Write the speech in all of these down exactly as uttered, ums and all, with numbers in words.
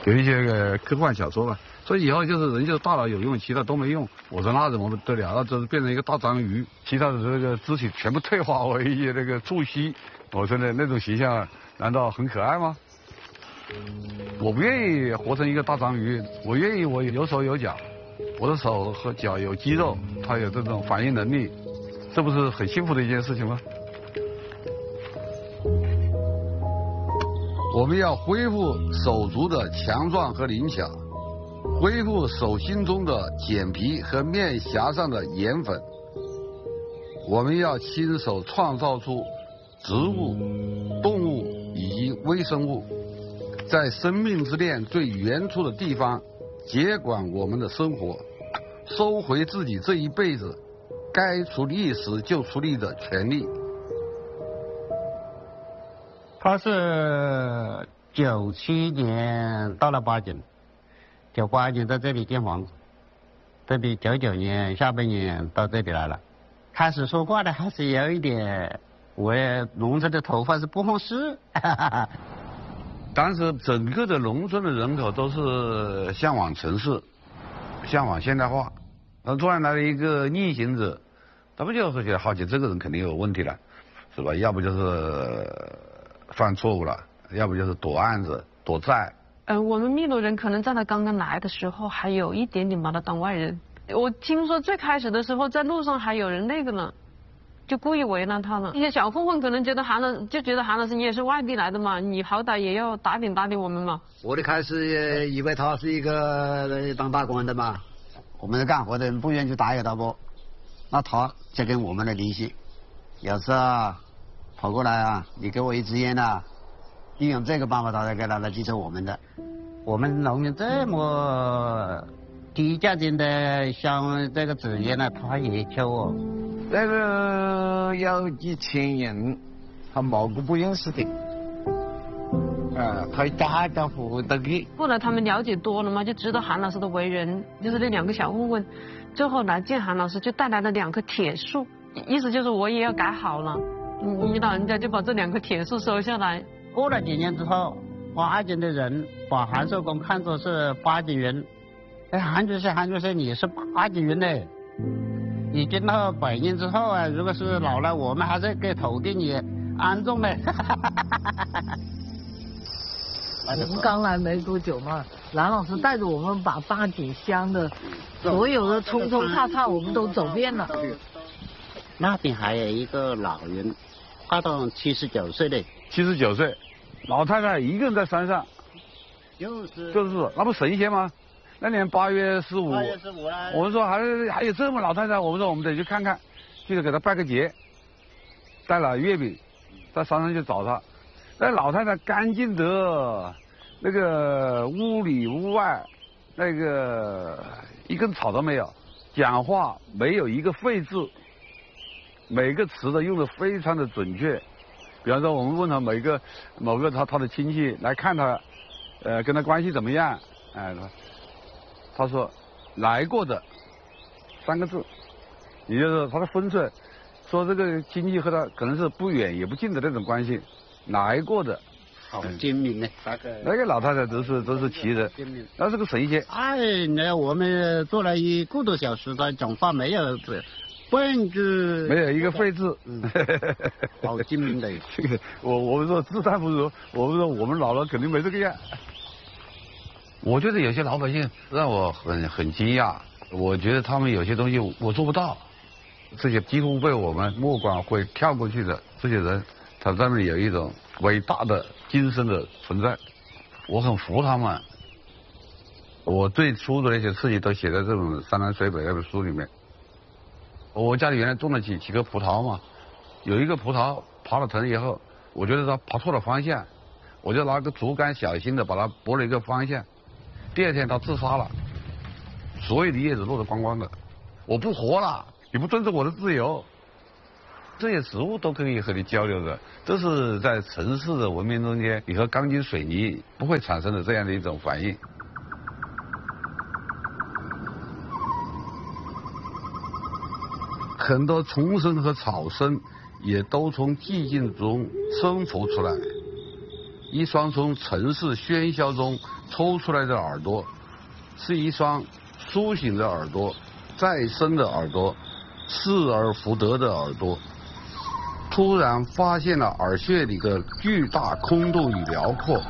有一些个科幻小说吧，所以以后就是人就是大脑有用，其他都没用。我说那怎么得了？那就是变成一个大章鱼，其他的这个肢体全部退化为一些那个蛀息。我说的那种形象难道很可爱吗？我不愿意活成一个大章鱼，我愿意我有手有脚，我的手和脚有肌肉，它有这种反应能力，这不是很幸福的一件事情吗？我们要恢复手足的强壮和灵巧，恢复手心中的茧皮和面颊上的盐粉。我们要亲手创造出植物、动物以及微生物，在生命之链最原初的地方接管我们的生活，收回自己这一辈子该出力时就出力的权利。 他是九七年到了八景，九八年在这里建房子，这里九九年下半年到这里来了。开始说话的还是有一点，我农村的头发是不合适。 当时整个的农村的人口都是向往城市，向往现代化。然后突然来了一个逆行者，他们就会觉得好奇，这个人肯定有问题了，是吧？要不就是犯错误了，要不就是躲案子、躲债。 呃，我们秘鲁人可能在他刚刚来的时候，还有一点点把他当外人。我听说最开始的时候，在路上还有人那个呢，就故意为难他呢。一些小混混可能觉得韩老就觉得韩老师你也是外地来的嘛，你好歹也要打点打点我们嘛。 我的开始也以为他是一个当大官的嘛，我们干活的人不愿意去打扰他不，那他就跟我们的联系，有时候跑过来啊，你给我一支烟啊，利用这个办法他才给他来继承我们的。 我们农民这么低价钱的像这个纸烟呢，他也抽哦。 那个有几千人，他毛个不认识的，啊，他家家户户都给。 后来他们了解多了嘛，就知道韩老师的为人，就是那两个小混混，最后来见韩老师就带来了两棵铁树，意思就是我也要改好了。你老人家就把这两棵铁树收下来。 过了几年之后，八景的人把韩寿公看作是八景人。哎，韩主席，韩主席，你是八景人呢？你进到百年之后啊，如果是老了，我们还是给土地你安葬呢。 我们刚来没多久嘛，蓝老师带着我们把八景乡的所有的冲冲踏踏我们都走遍了。 那边还有一个老人，快到七十九岁的。 七十九岁，老太太一个人在山上， 就是就是那不神仙吗？那年八月十五，我们说还还有这么老太太，我们说我们得去看看，去给她拜个节，带了月饼，在山上去找她。那老太太干净的，那个屋里屋外，那个一根草都没有，讲话没有一个废字，每个词都用的非常的准确。比方说我们问他每个某个他他的亲戚来看他，呃，跟他关系怎么样？哎、呃，他说来过的三个字，也就是他的分寸，说这个亲戚和他可能是不远也不近的那种关系，来过的。 好精明呢，那个那个老太太都是都是奇人，那是个神仙。 哎，那我们做了一个多小时的讲话，没有半句， 没有一个废字， 嗯，好精明的。 这个我我们说自叹不如，我们说我们老了肯定没这个样。我觉得有些老百姓让我很很惊讶，我觉得他们有些东西我做不到，这些几乎被我们目光会跳过去的这些人，他上面有一种伟大的精神的存在，我很服他们。我最初的那些事情都写在这种《山南水北》那本书里面。我家里原来种了几几棵葡萄嘛，有一个葡萄爬了藤以后，我觉得它爬错了方向，我就拿个竹竿小心的把它拨了一个方向。第二天它自杀了，所有的叶子落得光光的，我不活了，你不尊重我的自由。这些植物都可以和你交流的，这是在城市的文明中间，你和钢筋水泥不会产生的这样的一种反应。很多虫声和草声也都从寂静中生活出来， 一双从城市喧嚣中抽出来的耳朵，是一双苏醒的耳朵，再生的耳朵，失而复得的耳朵。突然发现了耳穴里的巨大空洞与辽阔。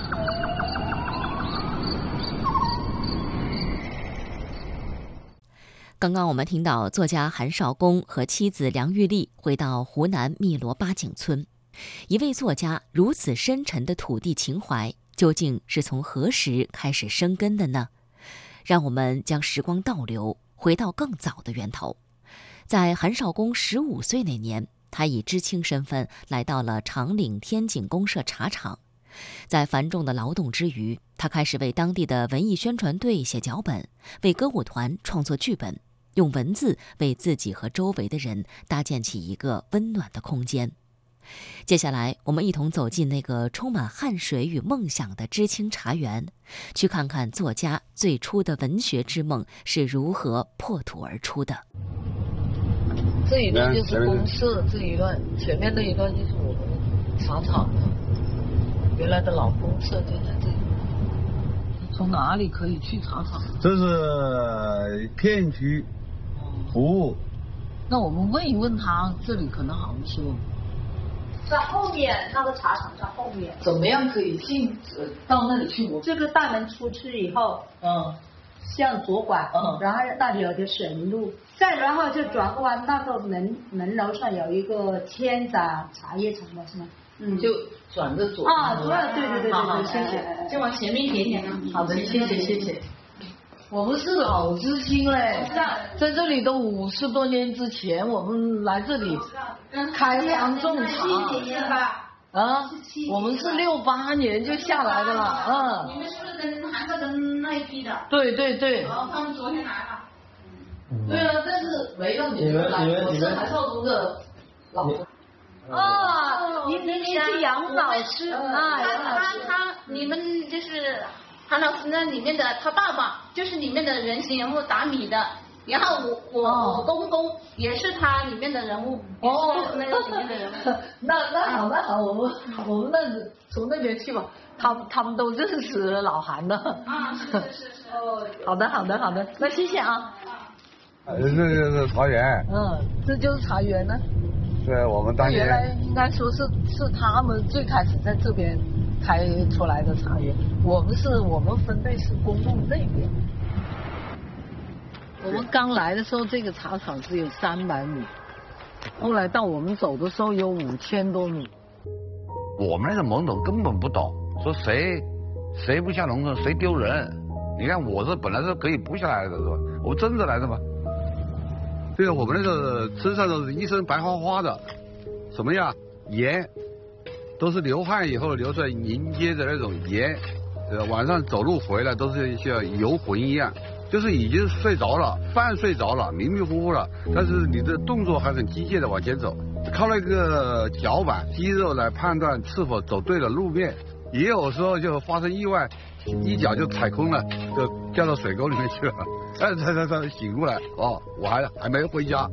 刚刚我们听到作家韩少功和妻子梁玉丽回到湖南汨罗八景村。一位作家如此深沉的土地情怀，究竟是从何时开始生根的呢？让我们将时光倒流，回到更早的源头。在韩少功十五岁那年，他以知青身份来到了长岭天景公社茶厂。在繁重的劳动之余，他开始为当地的文艺宣传队写脚本，为歌舞团创作剧本，用文字为自己和周围的人搭建起一个温暖的空间。接下来，我们一同走进那个充满汗水与梦想的知青茶园，去看看作家最初的文学之梦是如何破土而出的。 这一段就是公社，这一段前面那一段就是我们茶厂的，原来的老公社就在这里。从哪里可以去茶厂？ 这是片区服务。 那我们问一问他，这里可能好说。 在后面，那个茶厂在后面。 怎么样可以进呃到那里去？我这个大门出去以后， 嗯， 向左拐， 嗯， 然后那里有条神路，再然后就转个弯，那个门门楼上有一个千杂茶叶厂的是吗？嗯， 就转着左啊，对对对对对对，谢谢。 就往前面一点点。好的，谢谢谢谢。我们是老知青嘞，在这里都五十多年之前，我们来这里开荒种茶。啊，我们是六八年就下来的了，嗯。 你们是不是跟韩少根那一批的？ 对对对。 哦，他们昨天来了。 对啊，但是没有你们来，我是韩少功的老公。 哦，您您您是杨老师啊， 他他他，你们就是韩老师那里面的他爸爸，就是里面的人形人物打米的，然后我我、哦、我公公也是他里面的人物，哦，那个里面的人物。 那那好那好，我们我们那从那边去吧，他他们都认识老韩的。 啊，是是是是。哦。 好的好的好的，那谢谢啊。 这就是茶园。 嗯，这就是茶园呢。 对，我们当年原来应该说是是他们最开始在这边开出来的茶园，我们是我们分类是公路那边。我们刚来的时候，这个茶厂只有三百米，后来到我们走的时候有五千多米。 我们那个懵懂根本不懂，说谁谁不下农村谁丢人。你看我是本来是可以不下来的，是吧？我真的来的嘛。对，我们那个身上都是一身白花花的，什么呀？盐，都是流汗以后流出来凝结的那种盐。呃，晚上走路回来都是像游魂一样，就是已经睡着了，半睡着了，迷迷糊糊了，但是你的动作还很机械的往前走，靠那个脚板肌肉来判断是否走对了路面。也有时候就发生意外，一脚就踩空了，就掉到水沟里面去了。哎，才才才醒过来，哦，我还还没回家。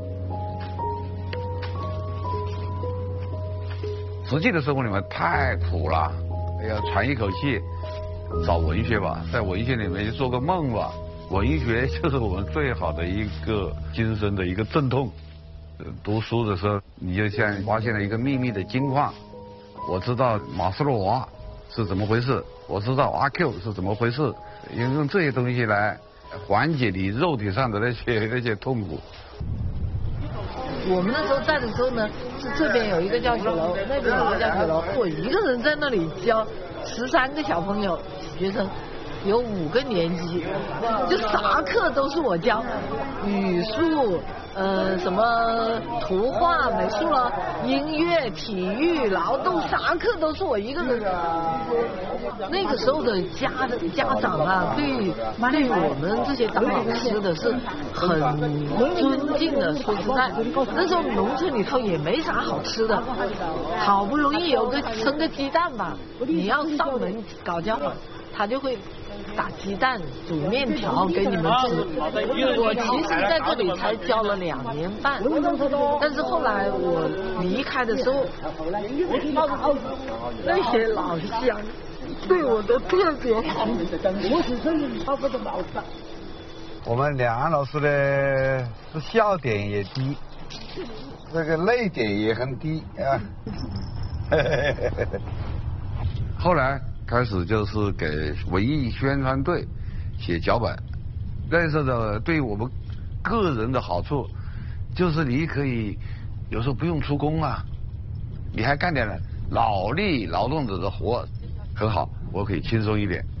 实际的生活里面太苦了，哎呀，喘一口气，找文学吧，在文学里面就做个梦吧。文学就是我们最好的一个精神的一个镇痛。读书的时候，你就像发现了一个秘密的金矿。我知道马斯洛娃是怎么回事，我知道阿 Q 是怎么回事，用用这些东西来缓解你肉体上的那些那些痛苦。 我们那时候在的时候呢，是这边有一个教学楼，那边有一个教学楼，我一个人在那里教十三个小朋友学生，有五个年级，就啥课都是我教，语数，呃，什么图画、美术了，音乐、体育、劳动，啥课都是我一个人。那个时候的家家长啊，对对我们这些当老师的是很尊敬的。说实在，那时候农村里头也没啥好吃的，好不容易有个生个鸡蛋吧，你要上门搞家访， 他就会打鸡蛋、煮面条给你们吃。我其实在这里才教了两年半，但是后来我离开的时候，那些老乡对我都特别好。 我们两岸老师的是笑点也低，这个泪点也很低啊。 后来开始就是给文艺宣传队写脚本，那时候的对我们个人的好处，就是你可以有时候不用出工啊，你还干点脑力劳动者的活，很好，我可以轻松一点。